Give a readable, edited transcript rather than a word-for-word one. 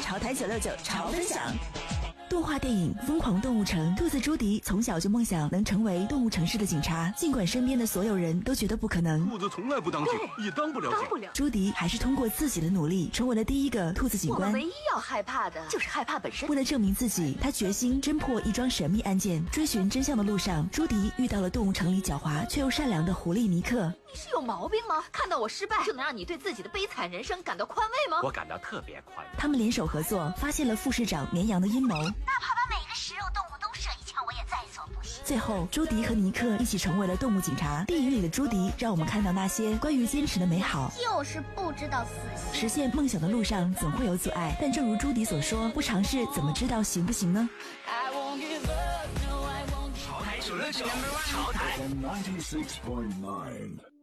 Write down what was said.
潮台969潮分享。动画电影《疯狂动物城》，兔子朱迪从小就梦想能成为动物城市的警察，尽管身边的所有人都觉得不可能。 兔子从来不当警，也当不了警。 朱迪还是通过自己的努力，成为了第一个兔子警官。 我们唯一要害怕的就是害怕本身。 为了证明自己，他决心侦破一桩神秘案件。追寻真相的路上，朱迪遇到了动物城里狡猾却又善良的狐狸尼克。 你是有毛病吗？看到我失败就能让你对自己的悲惨人生感到宽慰吗？ 我感到特别宽慰。 他们联手合作，发现了副市长绵羊的阴谋。 哪怕把每个食肉动物都射一枪，我也在所不惜。 最后，朱迪和尼克一起成为了动物警察。电影里的朱迪让我们看到那些关于坚持的美好， 就是不知道死心。 实现梦想的路上总会有阻碍，但正如朱迪所说，不尝试怎么知道行不行呢？ 潮台969，潮台 96.9